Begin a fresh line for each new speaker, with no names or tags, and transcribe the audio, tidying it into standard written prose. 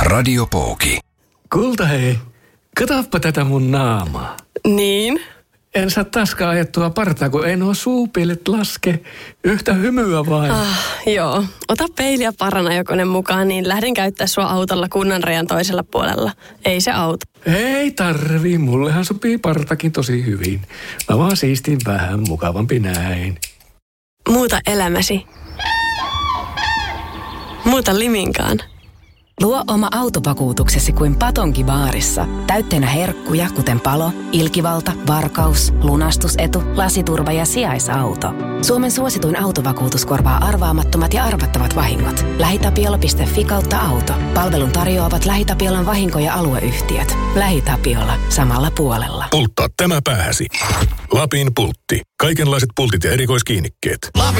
Radio Pooki.
Kulta hei, katoppa tätä mun naamaa.
Niin?
En saa taaskaan ajettua partaa, kun ei nuo suupielet laske. Yhtä hymyä vain.
Joo. Ota peili ja paranajokonen mukaan, niin lähden käyttää sua autolla Kunnanrajan toisella puolella. Ei se auto.
Ei tarvii, mullehan sopii partakin tosi hyvin. Mä vaan siistin vähän mukavampi näin.
Muuta elämäsi. Muuta Liminkaan.
Luo oma autovakuutuksesi kuin Patonki baarissa. Täytteenä herkkuja, kuten palo, ilkivalta, varkaus, lunastusetu, lasiturva ja sijaisauto. Suomen suosituin autovakuutus korvaa arvaamattomat ja arvattavat vahingot. LähiTapiola.fi/auto. Palvelun tarjoavat LähiTapiolan vahinko- ja alueyhtiöt. LähiTapiola. Samalla puolella.
Pulttaa tämä päähäsi. Lapin Pultti. Kaikenlaiset pultit ja erikoiskiinnikkeet.